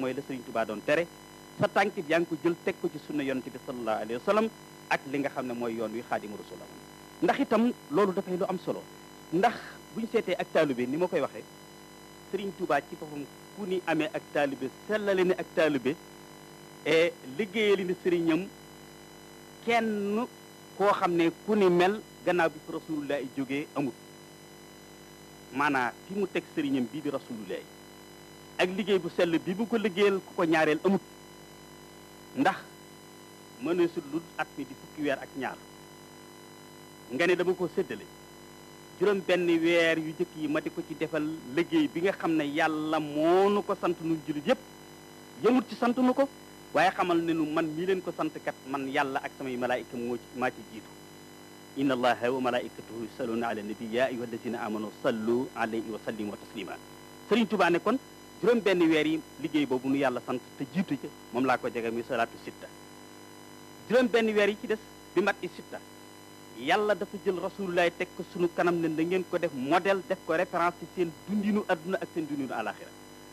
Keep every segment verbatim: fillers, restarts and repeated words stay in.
mooy la Sëriñ Tuubaa doon tere sa tànk yaa ngi ko jël teg ko ci sunna yonent bi sallallahu alayhi wa sallam ak li nga xam ne mooy yoon wi Xaadimu Rasuul ndax itam loolu dafay lu am solo ndax buñu seetee ak taalibe ni ma koy waxee Sëriñ Tuubaa ci boppam ku ni amee ak taalibe sellale ni ak taalibe et liggéeyali ni sëriñam kenn koo xam ne ku ni mel gannaaw bi fi rasulullah yi jógee amul maanaam fi mu teg sëriñam bii di rasulullah yi ak liggéey bu sell bi bu ko liggéeyal ku ko ñaareel amut ndax mëneesul lu at mi di fukki weer ak ñaar nga ne dama ko séddale juróom benn weer yu jëkk yi ma di ko ci defal liggéey bi nga xam ne yàlla moo nu ko sant nu jullit yëpp yëmut ci sant nu ko waaye xamal ne nu man mii leen ko sant kat man yàlla ak samay malaayika moo ci maa ci jiitu inna allaha wa malaikatahu yusalluna ala nabi ya ayyuha allazina amanu sallu alayhi wa sallimu wa taslima Sëriñ Tuubaa ne kon juróom benn weer yi liggéey boobu nu yàlla sant te jiitu ci moom laa ko jege muy salaatu sitta juróom benn weer yi ci des bi mat i sitta yàlla dafa jël rasulullah teg ko sunu kanam ne da ngeen ko def modèle def ko référence ci seen dundinu adduna ak seen dundinu alaxira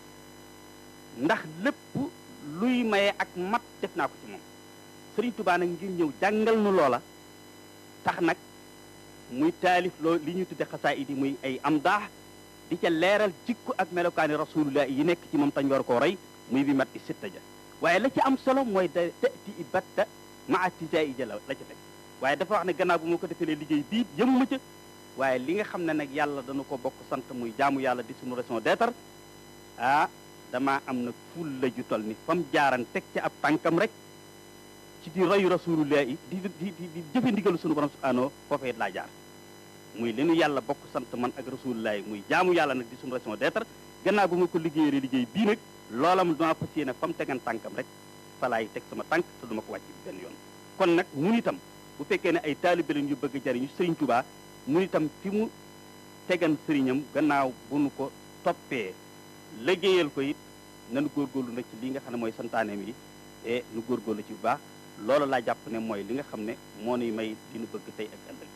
ndax lépp luy maye ak mat def naa ko ci moom Sëriñ Tuubaa nag ngir ñëw jàngal nu loola tax nag muy taalif loo li ñu tudde xasaayid yi muy ay am daax di ca leeral jikko ak melokaani rasulullah yi nekk ci moom tañ war koo roy muy bi mat i sitta ja waaye la ci am solo mooy da tati i batta maa tijaayi ja la la ca fekk waaye dafa wax ne gannaaw bu moo ko defee liggéey bii yëmuma ca waaye li nga xam ne nag yàlla dana ko bokk sant muy jaamu yàlla di suñu raison d'être ah damaa am nag ful la ju tol ni fam jaaran teg ca ab tànkam rek ci di royu rasulullah yi di di di di jëfe ndigalu sunu borom subhanahu foofee laa jaar muy li nu yàlla bokk sant man ak rasulullah yi muy jaamu yàlla nag di suñu raison d'être gannaaw bu ma ko liggéeyee liggéey bii nag loola mu dama fas yéene fa mu tegan tànkam rek fa laay teg sama tànk te duma ko wàcc benn yoon kon nag nun itam bu fekkee ne ay taalibe lañ yu bëgg jariñu Sëriñ Tuubaa nun itam fi mu tegan sëriñam gannaaw bu nu ko toppee liggéeyal ko it nanu góorgóorlu nag ci li nga xam ne mooy santaaneem yi et nu góorgóorlu ci bu baax loolu laa jàpp ne mooy li nga xam ne moo nuy may li nu bëgg tey ak ëllëg